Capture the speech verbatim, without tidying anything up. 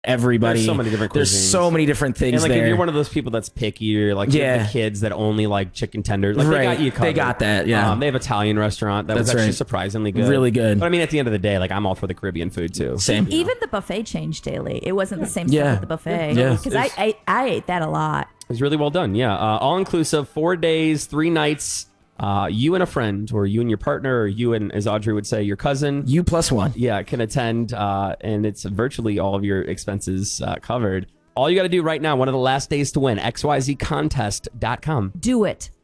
everybody. There's so many different cuisines. There's so many different things and like there. if you're one of those people that's picky, or like you have Yeah. the kids that only like chicken tenders, like Right. they got you covered. They got that, yeah. Um, they have Italian restaurant that was That's actually right. surprisingly good, Really good. But I mean, at the end of the day, like I'm all for the Caribbean food too. Same. Even the buffet changed daily. It wasn't the same Yeah. stuff at the buffet. Yeah. Because I, I I ate that a lot. It was really well done. Yeah, uh, all inclusive, four days, three nights. Uh, you and a friend, or you and your partner, or you and, as Audrey would say, your cousin. You plus one. Yeah, can attend, uh, and it's virtually all of your expenses uh, covered. All you got to do right now, one of the last days to win, X Y Z contest dot com. Do it.